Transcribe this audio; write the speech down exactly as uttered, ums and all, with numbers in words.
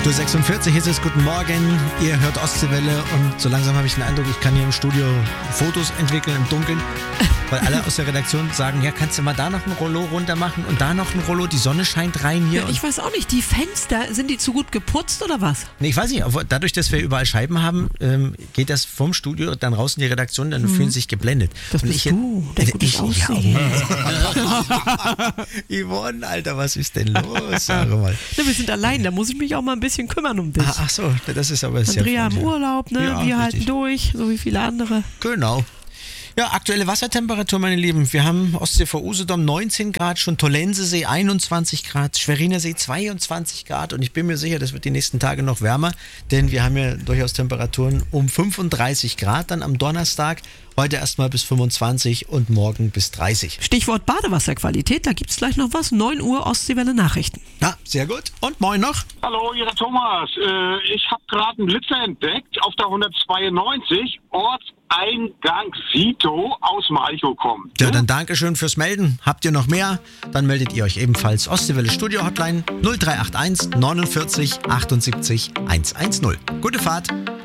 acht Uhr sechsundvierzig ist es, guten Morgen, ihr hört Ostseewelle und so langsam habe ich den Eindruck, ich kann hier im Studio Fotos entwickeln im Dunkeln, weil alle aus der Redaktion sagen, ja, kannst du mal da noch ein Rollo runter machen und da noch ein Rollo, die Sonne scheint rein hier. Ja, ich weiß auch nicht, die Fenster, sind die zu gut geputzt oder was? Nee, ich weiß nicht, aber dadurch, dass wir überall Scheiben haben, ähm, geht das vom Studio dann raus in die Redaktion, dann hm. fühlen sie sich geblendet. Das und bist ich, du, der äh, gutes ich, Aussehen. Ja, Yvonne, Alter, was ist denn los? Sag mal. Ja, wir sind allein, da muss ich mich auch mal ein bisschen kümmern um dich. Ah, ach so, das ist aber sehr Andrea im freundlich. Urlaub, ne? Ja, wir richtig. halten durch, so wie viele andere. Genau. Ja, aktuelle Wassertemperatur, meine Lieben. Wir haben Ostsee vor Usedom neunzehn Grad, schon Tollensesee einundzwanzig Grad, Schweriner See zweiundzwanzig Grad und ich bin mir sicher, das wird die nächsten Tage noch wärmer, denn wir haben ja durchaus Temperaturen um fünfunddreißig Grad dann am Donnerstag. Heute erstmal bis fünfundzwanzig und morgen bis dreißig. Stichwort Badewasserqualität, da gibt's gleich noch was. neun Uhr Ostseewelle Nachrichten. Ja, sehr gut. Und moin noch. Hallo, hier der Thomas. Äh, ich habe gerade einen Blitzer entdeckt auf der hundertzweiundneunzig, Ortseingang Sito aus Malchow kommt. Ja, dann Dankeschön fürs Melden. Habt ihr noch mehr? Dann meldet ihr euch ebenfalls. Ostseewelle Studio Hotline null drei acht eins neunundvierzig achtundsiebzig hundertzehn. Gute Fahrt.